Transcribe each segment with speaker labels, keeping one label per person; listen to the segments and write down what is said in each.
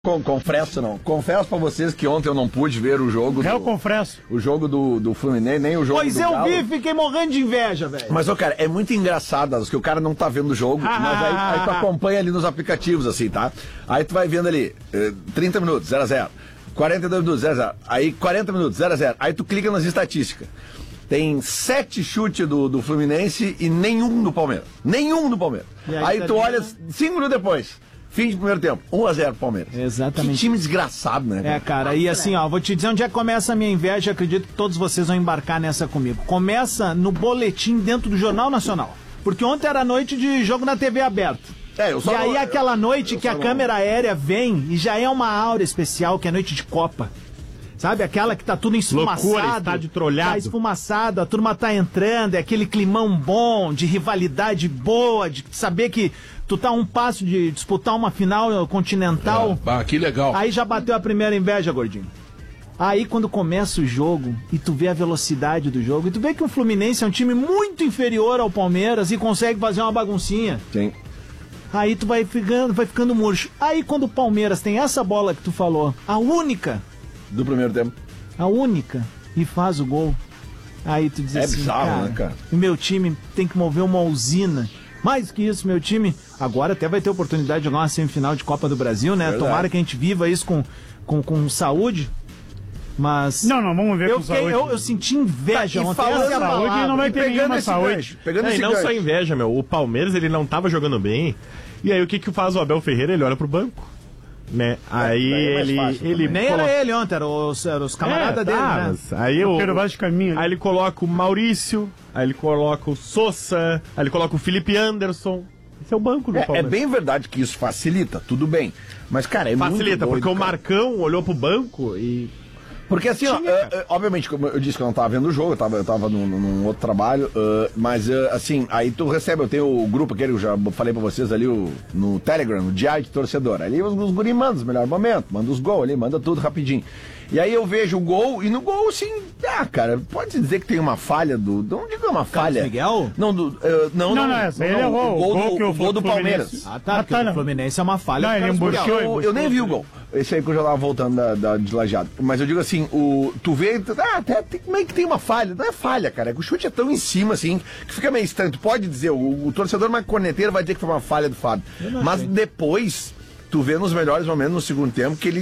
Speaker 1: Confesso não. Confesso pra vocês que ontem eu não pude ver o jogo.
Speaker 2: Eu confesso.
Speaker 1: O jogo do Fluminense, nem o jogo
Speaker 3: Pois
Speaker 1: do
Speaker 3: eu
Speaker 1: Galo.
Speaker 3: vi e fiquei morrendo de inveja, velho.
Speaker 1: Mas, cara, é muito engraçado, que o cara não tá vendo o jogo, mas aí tu acompanha ali nos aplicativos, assim, tá? Aí tu vai vendo ali, 30 minutos, 0x0. 42 minutos, 0x0. Aí 40 minutos, 0x0. Aí tu clica nas estatísticas. Tem 7 chutes do Fluminense e nenhum do Palmeiras. Nenhum do Palmeiras. Aí tu olha 5 minutos depois. Fim de primeiro tempo, 1x0 Palmeiras.
Speaker 3: Exatamente.
Speaker 1: Que time desgraçado, né?
Speaker 3: É, cara, e assim, ó, vou te dizer onde é que começa a minha inveja, acredito que todos vocês vão embarcar nessa comigo. Começa no boletim dentro do Jornal Nacional. Porque ontem era noite de jogo na TV aberta. E aí aquela noite que a câmera aérea vem e já é uma aura especial, que é noite de Copa. Sabe, aquela que tá tudo esfumaçado.
Speaker 4: Loucura, estádio trolhado.
Speaker 3: Tá esfumaçado, a turma tá entrando, é aquele climão bom, de rivalidade boa, de saber que tu tá a um passo de disputar uma final continental.
Speaker 5: Que legal.
Speaker 3: Aí já bateu a primeira inveja, gordinho. Aí quando começa o jogo e tu vê a velocidade do jogo, e tu vê que o Fluminense é um time muito inferior ao Palmeiras e consegue fazer uma baguncinha.
Speaker 1: Sim.
Speaker 3: Aí tu vai ficando murcho. Aí quando o Palmeiras tem essa bola que tu falou, a única
Speaker 1: do primeiro tempo.
Speaker 3: A única. E faz o gol. Aí tu diz assim,
Speaker 1: bizarro,
Speaker 3: cara,
Speaker 1: né, cara?
Speaker 3: O meu time tem que mover uma usina. Mais que isso, meu time agora até vai ter oportunidade de jogar uma semifinal de Copa do Brasil, né?
Speaker 1: Verdade.
Speaker 3: Tomara que a gente viva isso com saúde. Mas...
Speaker 2: Não, vamos ver com saúde.
Speaker 3: Eu senti inveja ontem.
Speaker 2: Falando saúde, não vai ter nenhuma saúde.
Speaker 4: E não só inveja, meu. O Palmeiras, ele não tava jogando bem. E aí o que faz o Abel Ferreira? Ele olha pro banco. Né? Aí ele
Speaker 3: nem era ele ontem, eram os camaradas dele, né?
Speaker 4: Mas aí aí ele coloca o Maurício, aí ele coloca o Sousa, aí ele coloca o Felipe Anderson. Esse é o banco do Palmeiras.
Speaker 1: É bem verdade que isso facilita, tudo bem. Mas, cara,
Speaker 4: facilita,
Speaker 1: muito doido,
Speaker 4: porque
Speaker 1: cara.
Speaker 4: o Marcão olhou pro banco e...
Speaker 1: Porque assim, obviamente, como eu disse que eu não tava vendo o jogo, eu tava num outro trabalho, mas assim, aí tu recebe, eu tenho o grupo aquele, eu já falei pra vocês ali, no Telegram, o Diário de Torcedor, ali os guri mandam os melhores momentos, manda os gols ali, manda tudo rapidinho. E aí eu vejo o gol, e no gol, assim, cara, pode dizer que tem uma falha não digo uma falha.
Speaker 3: Carlos Miguel?
Speaker 1: Não, o gol do Palmeiras.
Speaker 3: Porque o Fluminense é uma falha.
Speaker 2: Não, ele embuchou.
Speaker 1: Eu nem vi o gol. Esse aí que eu já tava voltando de Lajeado. Mas eu digo assim, tu vê, até meio que tem uma falha. Não é falha, cara. O chute é tão em cima, assim, que fica meio estranho. Tu pode dizer, o torcedor mais corneteiro vai dizer que foi uma falha do Fábio. Mas depois, tu vê nos melhores momentos, no segundo tempo, que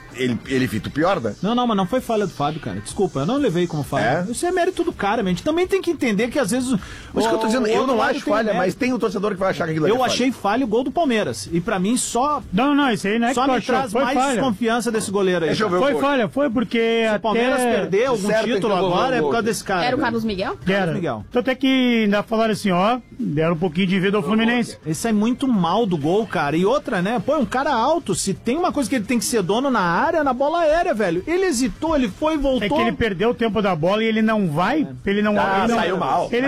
Speaker 1: ele fica pior, né?
Speaker 3: Não, mas não foi falha do Fábio, cara. Desculpa, eu não levei como falha. Isso é mérito do cara, a gente também tem que entender que às vezes...
Speaker 1: Mas que eu tô dizendo, eu não acho falha, mas tem o torcedor que vai achar que aquilo é
Speaker 3: Eu achei falha o gol do Palmeiras. E pra mim só...
Speaker 2: Não, isso aí não é
Speaker 3: só
Speaker 2: que tu
Speaker 3: me
Speaker 2: achou.
Speaker 3: traz
Speaker 2: Foi
Speaker 3: mais
Speaker 2: falha.
Speaker 3: desconfiança desse goleiro aí.
Speaker 1: Deixa eu ver.
Speaker 2: Foi falha, foi porque
Speaker 3: Se o Palmeiras perder algum
Speaker 1: certo é
Speaker 3: título
Speaker 1: que eu vou
Speaker 3: agora
Speaker 1: ver
Speaker 3: é
Speaker 1: o
Speaker 3: por
Speaker 1: gol.
Speaker 3: causa desse cara.
Speaker 6: Era o Carlos Miguel?
Speaker 2: Era.
Speaker 3: Miguel.
Speaker 2: Então até que ainda falaram assim, deram um pouquinho de vida ao Fluminense.
Speaker 3: Esse é muito mal do gol, cara. E outra, né? Pô, é um cara alto. Se tem uma coisa que ele tem que ser dono na área, na bola aérea, velho. Ele hesitou, ele foi e voltou.
Speaker 2: É que ele perdeu o tempo da bola e ele não vai,
Speaker 1: saiu mal.
Speaker 2: Ele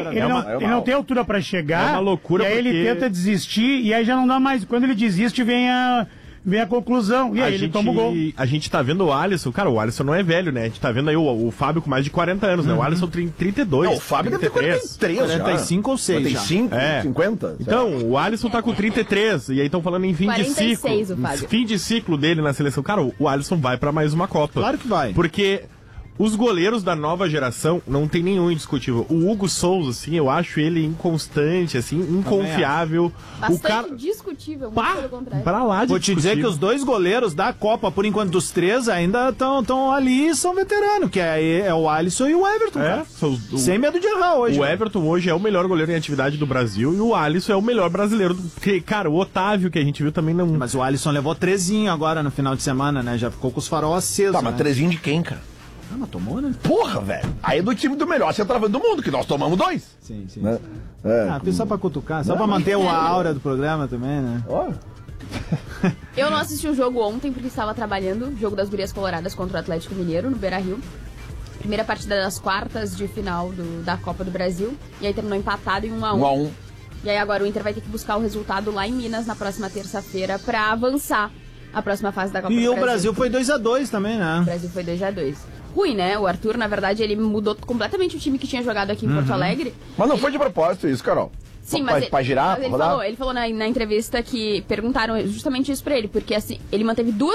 Speaker 2: não tem altura pra chegar.
Speaker 4: É uma loucura.
Speaker 2: E aí ele tenta desistir e aí já não dá mais. Quando ele desiste, vem a conclusão. E aí ele toma o gol.
Speaker 4: A gente tá vendo o Alisson, cara, o Alisson não é velho, né? A gente tá vendo aí o Fábio com mais de 40 anos, né? O Alisson tem 32.
Speaker 1: Não, o Fábio deve ter 43
Speaker 3: 45 ou 6 já.
Speaker 1: 45, 50.
Speaker 4: Então, o Alisson tá com 33, e aí estão falando em fim
Speaker 6: 46,
Speaker 4: de ciclo.
Speaker 6: o Fábio.
Speaker 4: Fim de ciclo dele na seleção. Cara, o Alisson vai pra mais uma Copa.
Speaker 3: Claro que vai.
Speaker 4: Porque os goleiros da nova geração não tem nenhum indiscutível. O Hugo Souza, assim, eu acho ele inconstante, assim, inconfiável.
Speaker 6: Bastante
Speaker 4: o cara
Speaker 6: discutível, muito pelo contrário.
Speaker 4: pra lá de
Speaker 3: Vou te dizer que os dois goleiros da Copa, por enquanto dos 3, ainda estão ali e são veteranos, que é o Alisson e o Everton, cara. Sem medo de errar hoje.
Speaker 4: O Everton hoje é o melhor goleiro em atividade do Brasil e o Alisson é o melhor brasileiro. Porque, cara, o Otávio, que a gente viu, também não...
Speaker 3: Mas o Alisson levou 3 agora no final de semana, né? Já ficou com os farol acesos.
Speaker 1: Tá, mas 3 de quem, cara?
Speaker 3: Ah, mas tomou, né?
Speaker 1: Porra, velho. Aí é do time do melhor centroavante do mundo, que nós tomamos 2.
Speaker 3: Sim.
Speaker 1: Né?
Speaker 3: Só pra cutucar, só pra manter a aura do programa também, né?
Speaker 6: Eu não assisti o jogo ontem porque estava trabalhando, jogo das Gurias Coloradas contra o Atlético Mineiro, no Beira-Rio. Primeira partida das quartas de final da Copa do Brasil. E aí terminou empatado em 1-1.
Speaker 1: 1-1.
Speaker 6: E aí agora o Inter vai ter que buscar o resultado lá em Minas na próxima terça-feira pra avançar a próxima fase da Copa do
Speaker 3: E
Speaker 6: Brasil.
Speaker 3: o Brasil foi 2-2 também, né?
Speaker 6: O Brasil foi 2-2. Ruim, né? O Arthur, na verdade, ele mudou completamente o time que tinha jogado aqui em Porto Alegre.
Speaker 1: Mas não foi de propósito isso, Carol.
Speaker 6: Sim, mas
Speaker 1: pra girar,
Speaker 6: ele falou na entrevista que perguntaram justamente isso pra ele, porque assim, ele manteve 2